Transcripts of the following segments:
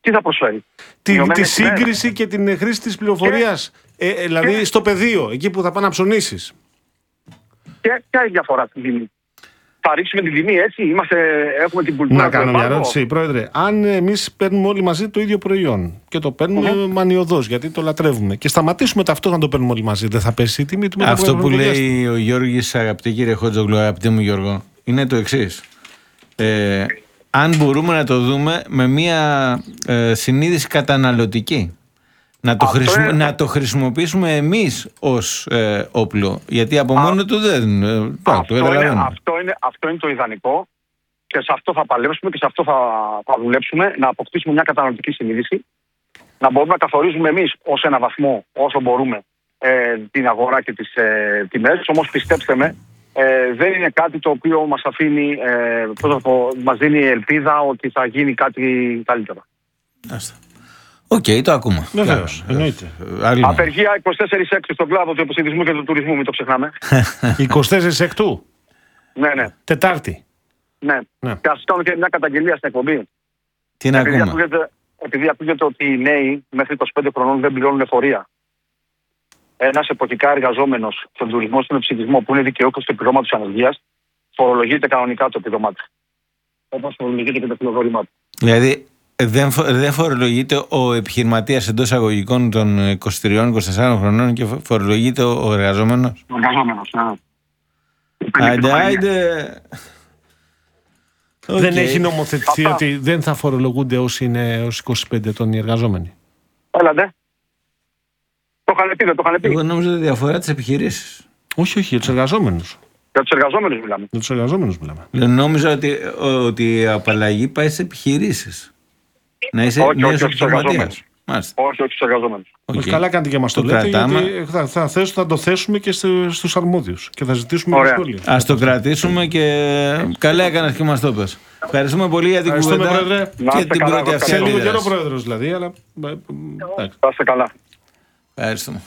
τι θα προσφέρει? Τη σύγκριση και την χρήση της πληροφορίας. Δηλαδή στο πεδίο, εκεί που θα πάνε να ψωνίσεις. Και ποια είναι η διαφορά στην τιμή? Θα ρίξουμε την τιμή έτσι? Έχουμε την κουλτούρα. Να κάνω μια ερώτηση, Πρόεδρε. Αν εμείς παίρνουμε όλοι μαζί το ίδιο προϊόν και το παίρνουμε μανιωδώς, γιατί το λατρεύουμε, και σταματήσουμε ταυτόχρονα να το παίρνουμε όλοι μαζί, δεν θα πέσει η τιμή του? Αυτό που λέει ο Γιώργης, αγαπητή κύριε Χότζογλου, αγαπητή μου Γιώργο, είναι το εξής. Αν μπορούμε να το δούμε με μια συνείδηση καταναλωτική. Να το χρησιμοποιήσουμε εμείς ως όπλο. Γιατί από μόνο του δεν αυτό είναι το ιδανικό, και σε αυτό θα παλέψουμε και σε αυτό θα δουλέψουμε, να αποκτήσουμε μια καταναλωτική συνείδηση, να μπορούμε να καθορίζουμε εμείς ως ένα βαθμό, όσο μπορούμε, την αγορά και τις τιμές. Όμως πιστέψτε με, δεν είναι κάτι το οποίο μας αφήνει, μας δίνει ελπίδα ότι θα γίνει κάτι καλύτερο. Οκ, το ακούμε. Βεβαίως, εννοείται. Απεργία 24/6 στον κλάδο του επιστημισμού και του τουρισμού, μην το ξεχνάμε. 24/6. Ναι. Τετάρτη. Ναι. Και ας κάνω και μια καταγγελία στην εκπομπή. Τι να ακούμε? Επειδή ακούγεται ότι οι νέοι μέχρι 25 χρονών δεν πληρώνουν εφορία. Ένας εποχικά εργαζόμενος στον τουρισμό, στον ψηφισμό, που είναι δικαιούχος του επιδόματος ανεργίας, φορολογείται κανονικά το επιδόμα του. Όπως φορολογείται και το φιλοδόρημά του. Δηλαδή δεν φορολογείται ο επιχειρηματίας εντός αγωγικών των 23-24 χρονών και φορολογείται ο εργαζόμενος? Ο εργαζόμενος, Άιντε. Δεν έχει νομοθετηθεί ότι δεν θα φορολογούνται όσοι είναι ως 25 ετών οι εργαζόμενοι? Έλατε. Το είχαν πει. Εγώ νόμιζα ότι διαφορά τις επιχειρήσεις. Όχι, για τους εργαζόμενους. Για τους εργαζόμενους μιλάμε. Νόμιζα ότι η απαλλαγή πάει σε επιχειρήσεις. Να είσαι νέος επιχειρηματίας. Όχι, στους εργαζόμενους. Καλά κάνετε και μας το λέτε, γιατί θα το θέσουμε και στους αρμόδιους και θα ζητήσουμε σχόλια. Ας το κρατήσουμε και καλά έκανες και μας το πες. Ευχαριστούμε πολύ για την κουβέντα και την πρώτη αυτή. Σε λίγο καιρό πρόεδρος δηλαδή, αλλά... Θα είστε καλά. Ευχαριστούμε.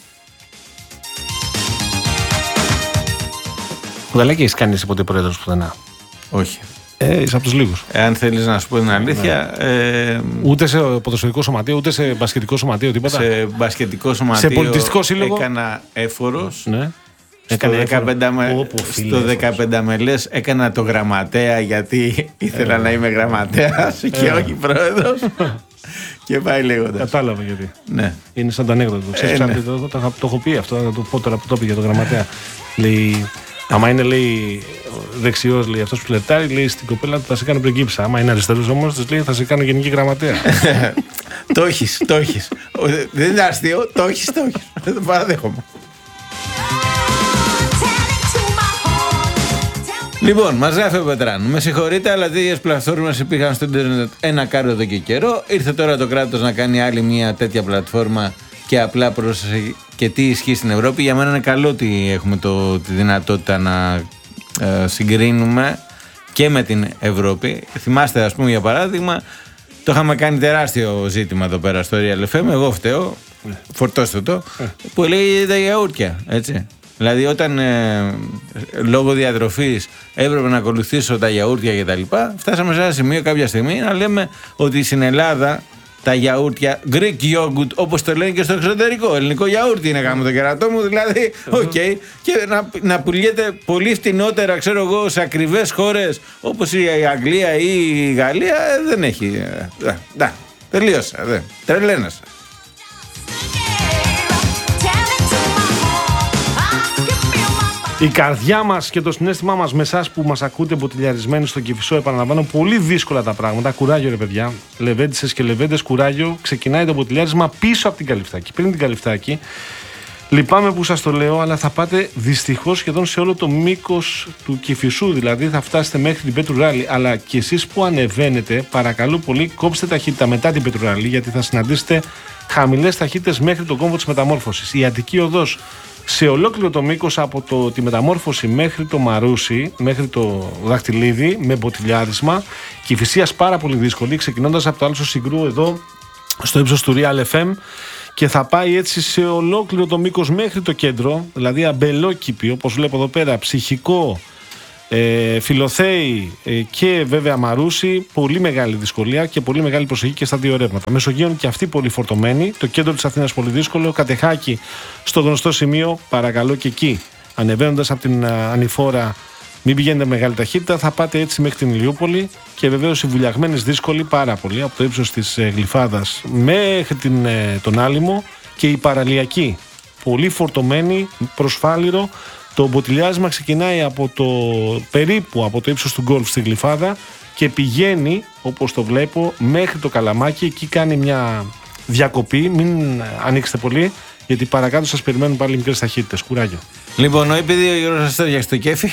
Κουδαλάκι, έχεις κάνει εσύ ποτέ πρόεδρος πουθενά? Όχι. Είσαι από τους λίγους. Εάν θέλεις να σου πω την αλήθεια. Ούτε σε ποδοσφαιρικό σωματείο, ούτε σε μπασκετικό σωματείο, τίποτα. Σε μπασκετικό σωματείο. Σε πολιτιστικό σύλλογο. Έκανα έφορος. Ναι. Στο 15 μελές έκανα το γραμματέα, γιατί ήθελα να είμαι γραμματέας και όχι πρόεδρος. Και πάει λέγοντας. Κατάλαβα γιατί. Ναι. Είναι σαν το ανέκδοτο. Το έχω πει αυτό, να το πω τώρα που το πήγε το γραμματέα. Λέει, άμα είναι, λέει, δεξιός, λέει, αυτός που φλερτάρει, λέει στην κοπέλα του θα σε κάνω πριγκίψα. Άμα είναι αριστερός όμως, της λέει θα σε κάνω γενική γραμματέα. Το έχεις. Δεν είναι αστείο, το έχεις. Δεν το παραδέχομαι. Λοιπόν, μας γράφει ο Πετράνου. Με συγχωρείτε, αλλά τέτοιες πλατφόρμες υπήρχαν στο Ιντερνετ ένα κάρο εδώ και καιρό. Ήρθε τώρα το κράτος να κάνει άλλη μια τέτοια πλατφόρμα και απλά πρόσθεσε και τι ισχύει στην Ευρώπη. Για μένα είναι καλό ότι έχουμε τη δυνατότητα να συγκρίνουμε και με την Ευρώπη. Θυμάστε, ας πούμε, για παράδειγμα, το είχαμε κάνει τεράστιο ζήτημα εδώ πέρα στο Real FM. Εγώ φταίω, φορτώστε το, που λέει τα γιαούρτια, έτσι. Δηλαδή, όταν λόγω διατροφής έπρεπε να ακολουθήσω τα γιαούρτια και τα λοιπά, φτάσαμε σε ένα σημείο κάποια στιγμή να λέμε ότι στην Ελλάδα τα γιαούρτια, Greek yogurt, όπως το λένε και στο εξωτερικό, ελληνικό γιαούρτι είναι γάμο το κερατό μου, δηλαδή, και να πουλιέται πολύ φτηνότερα, ξέρω εγώ, σε ακριβές χώρες όπως η Αγγλία ή η Γαλλία, δεν έχει. Τελείωσα, τρελαίνεσαι. Η καρδιά μας και το συναίσθημά μας με εσάς που μας ακούτε μποτιλιαρισμένοι στο Κηφισό, επαναλαμβάνω, πολύ δύσκολα τα πράγματα. Κουράγιο, ρε παιδιά. Λεβέντισες και λεβέντες, κουράγιο. Ξεκινάει το μποτιλιάρισμα πίσω από την Καλυφθάκη. Πριν την Καλυφθάκη. Λυπάμαι που σας το λέω, αλλά θα πάτε δυστυχώς σχεδόν σε όλο το μήκος του Κηφισού. Δηλαδή θα φτάσετε μέχρι την Πέτρου Ράλι. Αλλά και εσείς που ανεβαίνετε, παρακαλώ πολύ, κόψτε ταχύτητα μετά την Πέτρου Ράλι, γιατί θα συναντήσετε χαμηλές ταχύτητες μέχρι τον κόμβο της Μεταμόρφωσης. Η Αττική Οδός, σε ολόκληρο το μήκος από τη Μεταμόρφωση μέχρι το Μαρούσι, μέχρι το Δαχτυλίδι, με μποτιλιάρισμα. Κηφισίας πάρα πολύ δύσκολη, ξεκινώντας από το Άλσο Συγκρού εδώ στο ύψος του Real FM, και θα πάει έτσι σε ολόκληρο το μήκος μέχρι το κέντρο, δηλαδή αμπελόκηπη, όπως βλέπω εδώ πέρα, Ψυχικό, Φιλοθέη και βέβαια Μαρούσι, πολύ μεγάλη δυσκολία και πολύ μεγάλη προσοχή και στα δύο ρεύματα. Μεσογείων και αυτή πολύ φορτωμένη. Το κέντρο της Αθήνας πολύ δύσκολο. Κατεχάκι στο γνωστό σημείο, παρακαλώ και εκεί. Ανεβαίνοντας από την ανηφόρα, μην πηγαίνετε με μεγάλη ταχύτητα, θα πάτε έτσι μέχρι την Ηλιούπολη. Και βεβαίως οι βουλιαγμένες δύσκολοι πάρα πολύ από το ύψος της Γλυφάδας μέχρι τον Άλυμο, και η παραλιακή πολύ φορτωμένη προς Φάληρο. Το μποτιλιάσμα ξεκινάει περίπου από το ύψος του γκολφ στη Γλυφάδα και πηγαίνει, όπως το βλέπω, μέχρι το Καλαμάκι. Εκεί κάνει μια διακοπή, μην ανοίξετε πολύ, γιατί παρακάτω σας περιμένουν πάλι μικρές ταχύτητες. Κουράγιο. Λοιπόν, επειδή ο Γιώργος σας έφτιαξε το κέφι,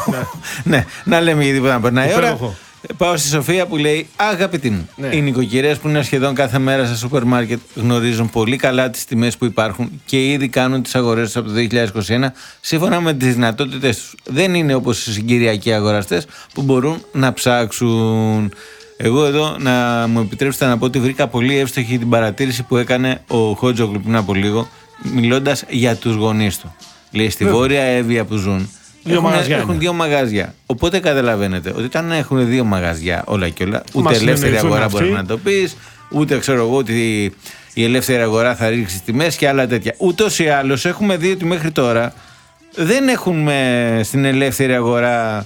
ναι, να λέμε γιατί να περνάει η ώρα. Πάω στη Σοφία που λέει: Αγαπητοί μου, οι νοικοκυρές που είναι σχεδόν κάθε μέρα στα σούπερ μάρκετ γνωρίζουν πολύ καλά τις τιμές που υπάρχουν και ήδη κάνουν τις αγορές τους από το 2021 σύμφωνα με τις δυνατότητες τους. Δεν είναι όπως οι συγκυριακοί αγοραστές που μπορούν να ψάξουν. Εγώ εδώ να μου επιτρέψετε να πω ότι βρήκα πολύ εύστοχη την παρατήρηση που έκανε ο Χότζογλου πριν από λίγο, μιλώντας για τους γονείς του. Λέει: στη Βόρεια Εύβοια που ζουν. Έχουν δύο μαγαζιά. Οπότε καταλαβαίνετε ότι όταν έχουν δύο μαγαζιά όλα και όλα, ούτε ελεύθερη αγορά μπορεί να το πεις, ούτε ξέρω εγώ ότι η ελεύθερη αγορά θα ρίξει τιμές και άλλα τέτοια. Ούτως ή άλλως έχουμε δει ότι μέχρι τώρα δεν έχουμε στην ελεύθερη αγορά,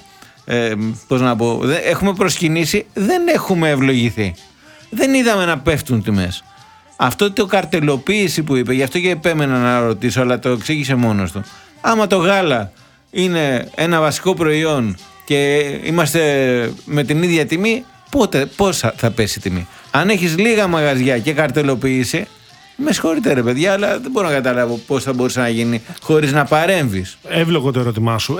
πώς να πω, έχουμε προσκυνήσει, δεν έχουμε ευλογηθεί. Δεν είδαμε να πέφτουν τιμές. Αυτό το καρτελοποίηση που είπε, γι' αυτό και επέμενα να ρωτήσω, αλλά το εξήγησε μόνος του. Άμα το γάλα είναι ένα βασικό προϊόν και είμαστε με την ίδια τιμή, πώς θα πέσει η τιμή? Αν έχεις λίγα μαγαζιά και καρτελοποίηση, με συγχωρείτε ρε παιδιά, αλλά δεν μπορώ να καταλάβω πώς θα μπορούσε να γίνει χωρίς να παρέμβεις. Εύλογο το ερώτημά σου.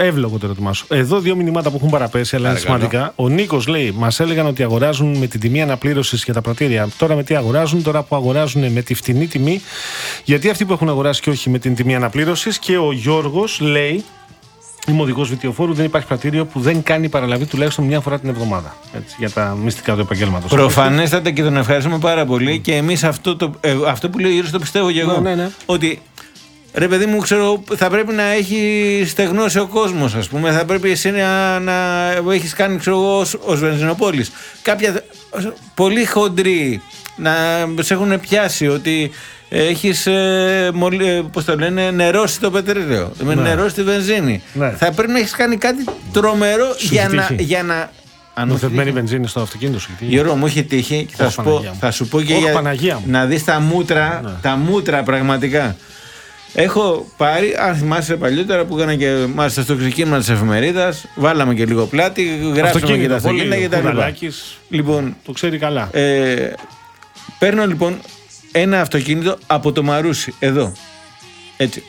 Εδώ δύο μηνύματα που έχουν παραπέσει, αλλά είναι σημαντικά. Ο Νίκος λέει: μας έλεγαν ότι αγοράζουν με την τιμή αναπλήρωσης για τα πρατήρια. Τώρα με τι αγοράζουν? Τώρα που αγοράζουν με τη φτηνή τιμή, γιατί αυτοί που έχουν αγοράσει και όχι με την τιμή αναπλήρωσης. Και ο Γιώργος λέει: είμαι οδηγός βιτιοφόρου, δεν υπάρχει πρατήριο που δεν κάνει παραλαβή τουλάχιστον μια φορά την εβδομάδα. Έτσι, για τα μυστικά του επαγγέλματος. Προφανέστατα, και τον ευχαριστούμε πάρα πολύ. Και εμείς αυτό που λέει ο Γιώργος το πιστεύω και εγώ. Ναι. Ότι ρε παιδί μου, ξέρω, θα πρέπει να έχει στεγνώσει ο κόσμος, ας πούμε. Θα πρέπει εσύ να έχεις κάνει, ξέρω εγώ, ως βενζινοπόλης. Κάποια πολύ χοντροί να σε έχουν πιάσει ότι έχεις πώς το λένε, νερώσει το πετρέλαιο, νερώσει τη βενζίνη. Θα πρέπει να έχεις κάνει κάτι τρομερό για να νοθευμένη βενζίνη στο αυτοκίνητο σου. Γιώργο, μου είχε τύχει και θα σου πω και να δεις τα μούτρα πραγματικά. Έχω πάρει, αν θυμάσαι παλιότερα που έκανα και μάλιστα στο ξεκίνημα της εφημερίδας, βάλαμε και λίγο πλάτη, γράψαμε και τα αυτοκίνητα και τα λοιπά. Λοιπόν, το ξέρει καλά. Παίρνω λοιπόν ένα αυτοκίνητο από το Μαρούσι, εδώ. Έτσι.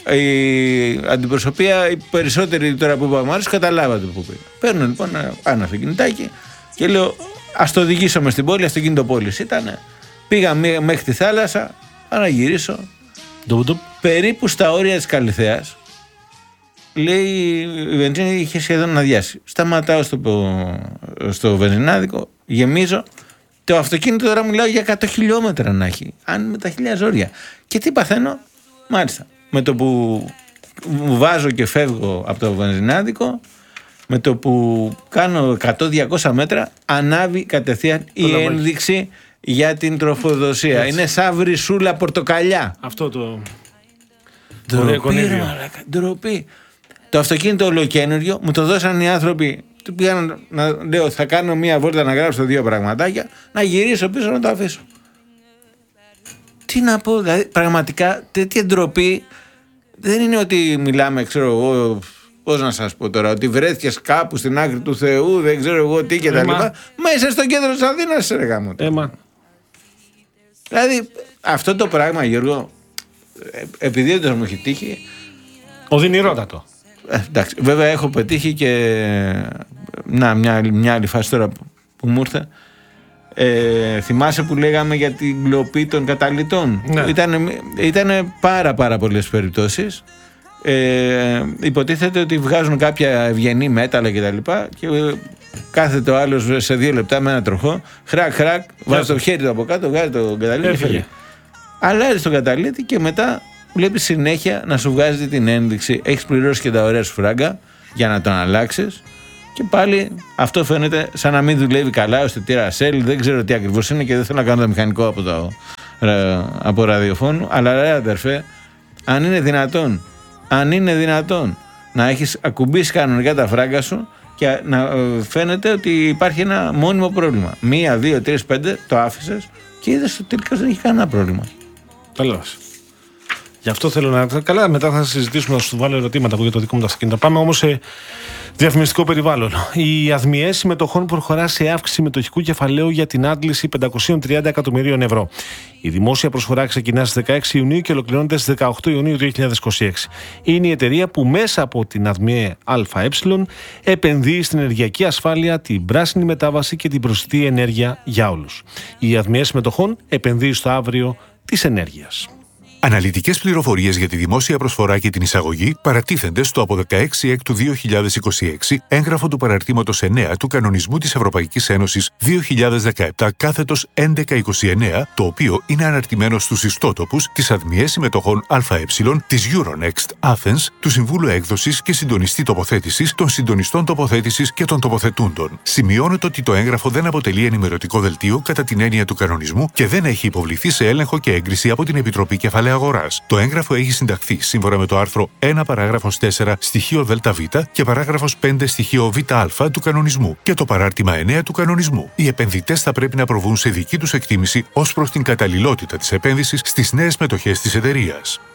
Η αντιπροσωπεία, οι περισσότεροι τώρα που είπα Μαρούσι, καταλάβατε που πήγα. Παίρνω λοιπόν ένα αυτοκινητάκι και λέω: ας το οδηγήσουμε στην πόλη, αυτοκινητοπόλης ήταν. Πήγα μέχρι τη θάλασσα, να γυρίσω. Περίπου στα όρια της Καλιθέας, λέει, η βενζίνη είχε σχεδόν να αδειάσει. Σταματάω στο βενζινάδικο, γεμίζω. Το αυτοκίνητο τώρα μιλάω για 100 χιλιόμετρα να έχει, αν με τα 1000 ζόρια. Και τι παθαίνω? Μάλιστα, με το που βάζω και φεύγω από το βενζινάδικο, με το που κάνω 100-200 μέτρα, ανάβει κατευθείαν η ένδειξη για την τροφοδοσία. Έτσι. Είναι σαν βρυσούλα πορτοκαλιά. Αυτό το ντροπή. Το αυτοκίνητο ολοκένουργιο, μου το δώσαν οι άνθρωποι. Του πήγαν να λέω: θα κάνω μία βόλτα να γράψω 2 πραγματάκια, να γυρίσω πίσω να το αφήσω. Τι να πω, δηλαδή πραγματικά τέτοια ντροπή δεν είναι ότι μιλάμε, ξέρω εγώ, πώς να σας πω τώρα, ότι βρέθηκες κάπου στην άκρη του Θεού, δεν ξέρω εγώ τι και τα λοιπά. Μέσα στο κέντρο της Αθήνας, ρε γάμο. Δηλαδή αυτό το πράγμα, Γιώργο, επειδή δεν μου έχει τύχει. Οδυνηρότατο. Εντάξει, βέβαια έχω πετύχει και μια άλλη φάση τώρα που μου ήρθε. Θυμάσαι που λέγαμε για την κλοπή των καταλυτών? Ναι. Ήτανε πάρα πολλές περιπτώσεις. Υποτίθεται ότι βγάζουν κάποια ευγενή μέταλλα και τα λοιπά και κάθεται ο άλλος σε 2 λεπτά με ένα τροχό, χρακ, βάζει το χέρι του από κάτω, βγάζει το καταλήτη και φεύγει. Αλλάζει τον καταλήτη και μετά βλέπεις συνέχεια να σου βγάζει την ένδειξη: έχεις πληρώσει και τα ωραία σου φράγκα για να τον αλλάξεις Και πάλι αυτό φαίνεται σαν να μην δουλεύει καλά ο αισθητήρα Shell. Δεν ξέρω τι ακριβώς είναι και δεν θέλω να κάνω το μηχανικό από ραδιοφώνου. Αλλά ρε αδερφέ, αν είναι δυνατόν να έχεις ακουμπήσει κανονικά τα φράγκα σου και να φαίνεται ότι υπάρχει ένα μόνιμο πρόβλημα. 1, 2, 3, 5 το άφησες και είδες ότι τελικά δεν έχει κανένα πρόβλημα. Καλώς. Γι' αυτό θέλω να. Καλά, μετά θα συζητήσουμε, να σου βάλω ερωτήματα για το δικό μου το αυτοκίνητο. Πάμε όμως σε διαφημιστικό περιβάλλον. Οι αδμιές συμμετοχών προχωρά σε αύξηση μετοχικού κεφαλαίου για την άντληση 530 εκατομμυρίων ευρώ. Η δημόσια προσφορά ξεκινά στις 16 Ιουνίου και ολοκληρώνεται στις 18 Ιουνίου 2026. Είναι η εταιρεία που μέσα από την ΑΔΜΙΕ ΑΕ επενδύει στην ενεργειακή ασφάλεια, την πράσινη μετάβαση και την προσιτή ενέργεια για όλους. Η ΑΔΜΙΕ συμμετοχών επενδύει στο αύριο της ενέργειας. Αναλυτικές πληροφορίες για τη δημόσια προσφορά και την εισαγωγή παρατίθενται στο από 16 Έκτου 2026 έγγραφο του παραρτήματος 9 του Κανονισμού της Ευρωπαϊκής Ένωσης 2017/1129, το οποίο είναι αναρτημένο στους ιστότοπους της ΑΔΜΙΕ συμμετοχών ΑΕ, της Euronext Athens, του Συμβούλου Έκδοσης και Συντονιστή Τοποθέτησης, των Συντονιστών Τοποθέτησης και των Τοποθετούντων. Σημειώνεται ότι το έγγραφο δεν αποτελεί ενημερωτικό δελτίο κατά την έννοια του κανονισμού και δεν έχει υποβληθεί σε έλεγχο και έγκριση από την Επιτροπή Κεφαλαίου Αγοράς. Το έγγραφο έχει συνταχθεί σύμφωνα με το άρθρο 1 παράγραφος 4 στοιχείο ΔΒ και παράγραφος 5 στοιχείο ΒΑ του κανονισμού και το παράρτημα 9 του κανονισμού. Οι επενδυτές θα πρέπει να προβούν σε δική τους εκτίμηση ως προς την καταλληλότητα της επένδυσης στις νέες μετοχές της εταιρείας.